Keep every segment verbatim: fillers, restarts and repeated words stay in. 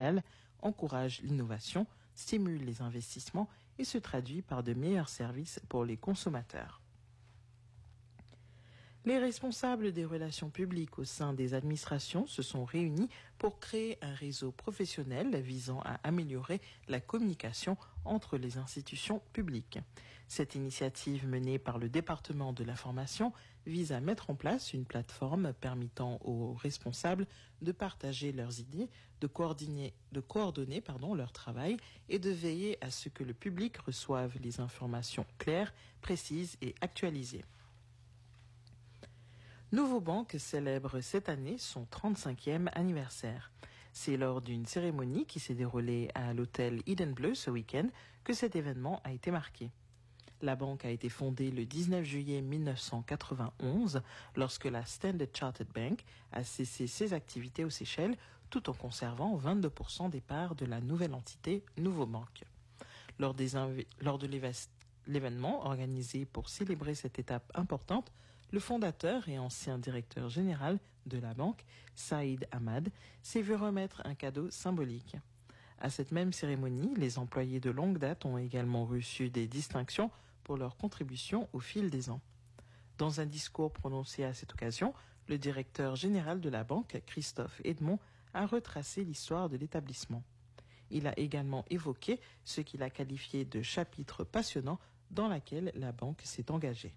sociale, encourage l'innovation, stimule les investissements et se traduit par de meilleurs services pour les consommateurs. Les responsables des relations publiques au sein des administrations se sont réunis pour créer un réseau professionnel visant à améliorer la communication entre les institutions publiques. Cette initiative menée par le département de l'information vise à mettre en place une plateforme permettant aux responsables de partager leurs idées, de coordonner, de coordonner pardon, leur travail et de veiller à ce que le public reçoive les informations claires, précises et actualisées. Nouveau Bank célèbre cette année son trente-cinquième anniversaire. C'est lors d'une cérémonie qui s'est déroulée à l'hôtel Eden Bleu ce week-end que cet événement a été marqué. La banque a été fondée le dix-neuf juillet mille neuf cent quatre-vingt-onze lorsque la Standard Chartered Bank a cessé ses activités aux Seychelles tout en conservant vingt-deux pour cent des parts de la nouvelle entité Nouveau Bank. Lors, des inv- lors de l'événement organisé pour célébrer cette étape importante, le fondateur et ancien directeur général de la banque, Saïd Ahmad, s'est vu remettre un cadeau symbolique. À cette même cérémonie, les employés de longue date ont également reçu des distinctions pour leur contribution au fil des ans. Dans un discours prononcé à cette occasion, le directeur général de la banque, Christophe Edmond, a retracé l'histoire de l'établissement. Il a également évoqué ce qu'il a qualifié de chapitre passionnant dans lequel la banque s'est engagée.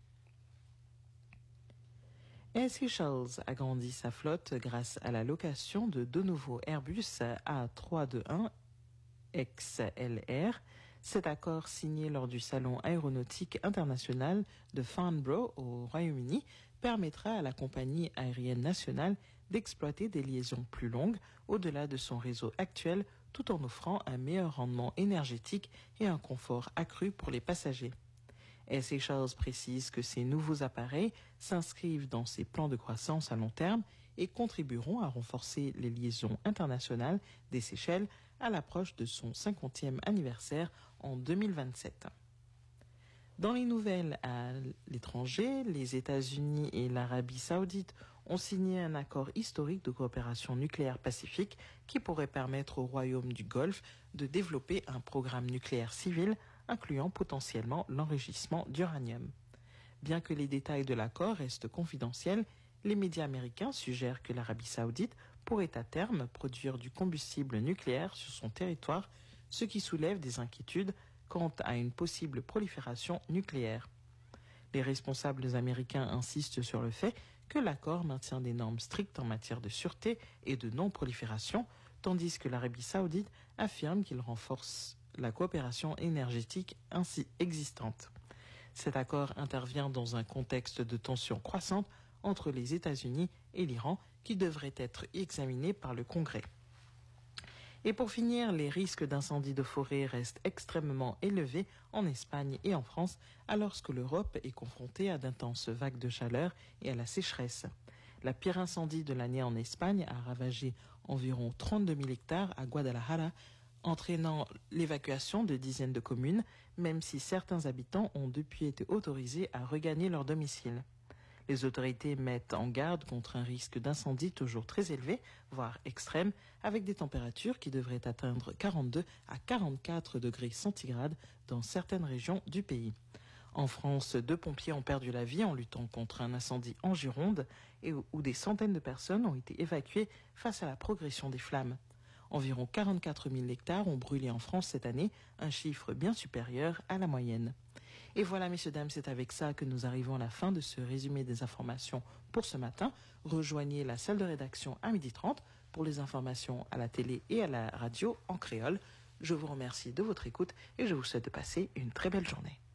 Air Seychelles agrandit sa flotte grâce à la location de deux nouveaux Airbus A trois cent vingt-et-un X L R. Cet accord signé lors du Salon aéronautique international de Farnborough au Royaume-Uni permettra à la compagnie aérienne nationale d'exploiter des liaisons plus longues au-delà de son réseau actuel tout en offrant un meilleur rendement énergétique et un confort accru pour les passagers. Air Seychelles précise que ces nouveaux appareils s'inscrivent dans ses plans de croissance à long terme et contribueront à renforcer les liaisons internationales des Seychelles à l'approche de son cinquantième anniversaire en deux mille vingt-sept. Dans les nouvelles à l'étranger, les États-Unis et l'Arabie saoudite ont signé un accord historique de coopération nucléaire pacifique qui pourrait permettre au Royaume du Golfe de développer un programme nucléaire civil incluant potentiellement l'enrichissement d'uranium. Bien que les détails de l'accord restent confidentiels, les médias américains suggèrent que l'Arabie saoudite pourrait à terme produire du combustible nucléaire sur son territoire, ce qui soulève des inquiétudes quant à une possible prolifération nucléaire. Les responsables américains insistent sur le fait que l'accord maintient des normes strictes en matière de sûreté et de non-prolifération, tandis que l'Arabie saoudite affirme qu'il renforce la coopération énergétique ainsi existante. Cet accord intervient dans un contexte de tensions croissantes entre les États-Unis et l'Iran qui devrait être examiné par le Congrès. Et pour finir, les risques d'incendie de forêt restent extrêmement élevés en Espagne et en France, alors que l'Europe est confrontée à d'intenses vagues de chaleur et à la sécheresse. La pire incendie de l'année en Espagne a ravagé environ trente-deux mille hectares à Guadalajara, entraînant l'évacuation de dizaines de communes, même si certains habitants ont depuis été autorisés à regagner leur domicile. Les autorités mettent en garde contre un risque d'incendie toujours très élevé, voire extrême, avec des températures qui devraient atteindre quarante-deux à quarante-quatre degrés centigrades dans certaines régions du pays. En France, deux pompiers ont perdu la vie en luttant contre un incendie en Gironde et où des centaines de personnes ont été évacuées face à la progression des flammes. Environ quarante-quatre mille hectares ont brûlé en France cette année, un chiffre bien supérieur à la moyenne. Et voilà, messieurs, dames, c'est avec ça que nous arrivons à la fin de ce résumé des informations pour ce matin. Rejoignez la salle de rédaction à midi trente pour les informations à la télé et à la radio en créole. Je vous remercie de votre écoute et je vous souhaite de passer une très belle journée.